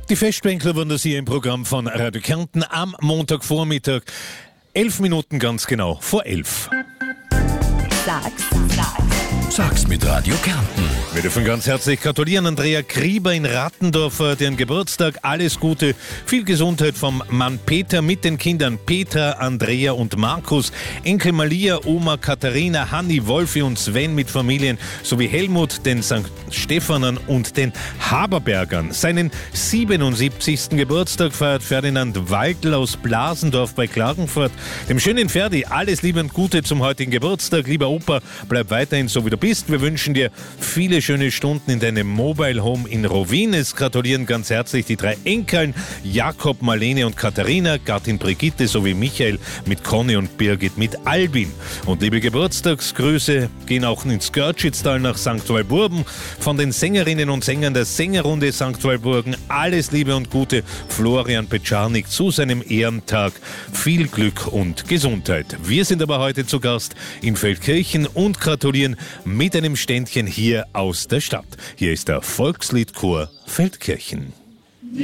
Die Festbänkler waren das hier im Programm von Radio Kärnten am Montagvormittag. 11 Minuten ganz genau vor 11. Sag's mit Radio Kärnten. Wir dürfen ganz herzlich gratulieren Andrea Grieber in Rattendorf, deren Geburtstag. Alles Gute, viel Gesundheit vom Mann Peter mit den Kindern Petra, Andrea und Markus, Enkel Malia, Oma Katharina, Hanni, Wolfi und Sven mit Familien sowie Helmut, den St. Stephanern und den Haberbergern. Seinen 77. Geburtstag feiert Ferdinand Waldl aus Blasendorf bei Klagenfurt. Dem schönen Ferdi alles Liebe und Gute zum heutigen Geburtstag. Lieber Opa, bleib weiterhin so wie du bist. Wir wünschen dir viele schöne Stunden in deinem Mobile Home in Rowin. Es gratulieren ganz herzlich die 3 Enkeln, Jakob, Marlene und Katharina, Gattin Brigitte sowie Michael mit Conny und Birgit mit Albin. Und liebe Geburtstagsgrüße gehen auch ins Görtschitztal nach St. Walburgen. Von den Sängerinnen und Sängern der Sängerrunde St. Walburgen alles Liebe und Gute. Florian Petscharnik zu seinem Ehrentag. Viel Glück und Gesundheit. Wir sind aber heute zu Gast in Feldkirchen und gratulieren mit einem Ständchen hier aus der Stadt. Hier ist der Volksliedchor Feldkirchen.